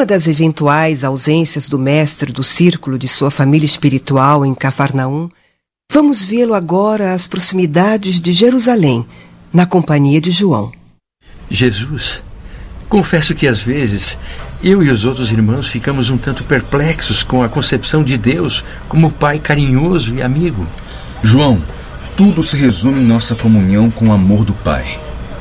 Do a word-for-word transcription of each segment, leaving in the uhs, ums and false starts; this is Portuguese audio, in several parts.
Numa das eventuais ausências do mestre do círculo de sua família espiritual em Cafarnaum, vamos vê-lo agora às proximidades de Jerusalém, na companhia de João. Jesus, confesso que às vezes eu e os outros irmãos ficamos um tanto perplexos com a concepção de Deus como Pai carinhoso e amigo. João, tudo se resume em nossa comunhão com o amor do Pai.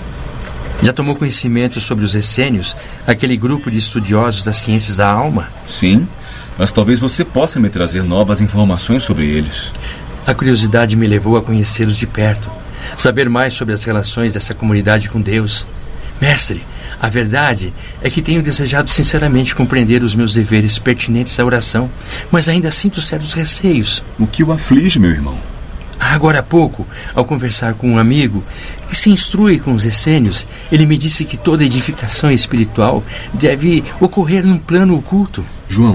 Já tomou conhecimento sobre os essênios, aquele grupo de estudiosos das ciências da alma? Sim, mas talvez você possa me trazer novas informações sobre eles. A curiosidade me levou a conhecê-los de perto, saber mais sobre as relações dessa comunidade com Deus. Mestre, a verdade é que tenho desejado sinceramente compreender os meus deveres pertinentes à oração, mas ainda sinto certos receios. O que o aflige, meu irmão? Agora há pouco, ao conversar com um amigo que se instrui com os essênios, ele me disse que toda edificação espiritual deve ocorrer num plano oculto. João,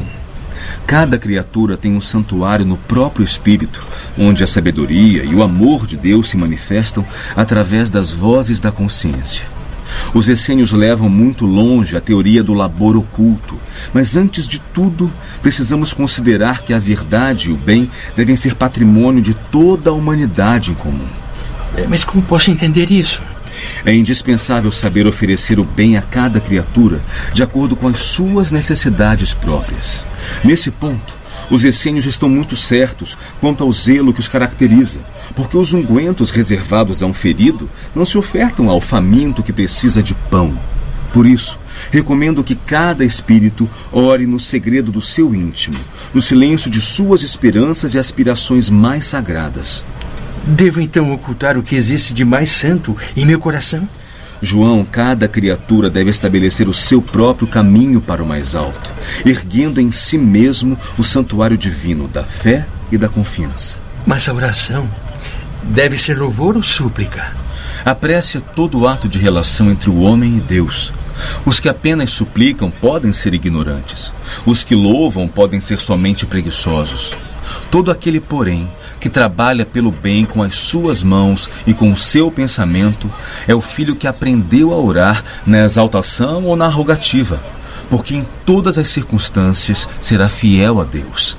cada criatura tem um santuário no próprio espírito, onde a sabedoria e o amor de Deus se manifestam através das vozes da consciência. Os essênios levam muito longe a teoria do labor oculto, mas antes de tudo, precisamos considerar que a verdade e o bem devem ser patrimônio de toda a humanidade em comum. É, mas como posso entender isso? É indispensável saber oferecer o bem a cada criatura de acordo com as suas necessidades próprias. Nesse ponto, os essênios estão muito certos quanto ao zelo que os caracteriza, porque os ungüentos reservados a um ferido não se ofertam ao faminto que precisa de pão. Por isso, recomendo que cada espírito ore no segredo do seu íntimo, no silêncio de suas esperanças e aspirações mais sagradas. Devo então ocultar o que existe de mais santo em meu coração? João, cada criatura deve estabelecer o seu próprio caminho para o mais alto, erguendo em si mesmo o santuário divino da fé e da confiança. Mas a oração deve ser louvor ou súplica? A prece é todo ato de relação entre o homem e Deus. Os que apenas suplicam podem ser ignorantes. Os que louvam podem ser somente preguiçosos. Todo aquele, porém, que trabalha pelo bem com as suas mãos e com o seu pensamento é o filho que aprendeu a orar na exaltação ou na rogativa, porque em todas as circunstâncias será fiel a Deus.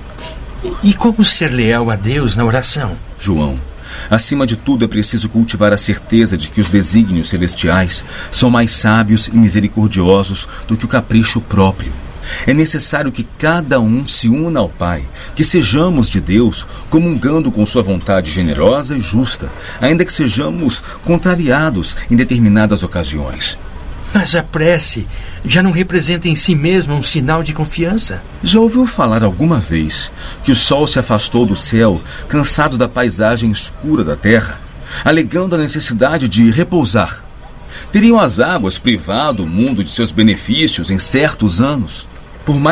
E como ser leal a Deus na oração? João, acima de tudo é preciso cultivar a certeza de que os desígnios celestiais são mais sábios e misericordiosos do que o capricho próprio. É necessário que cada um se una ao Pai, que sejamos de Deus, comungando com sua vontade generosa e justa, ainda que sejamos contrariados em determinadas ocasiões. Mas a prece já não representa em si mesma um sinal de confiança? Já ouviu falar alguma vez que o sol se afastou do céu, cansado da paisagem escura da terra, alegando a necessidade de repousar? Teriam as águas privado o mundo de seus benefícios em certos anos? Por mais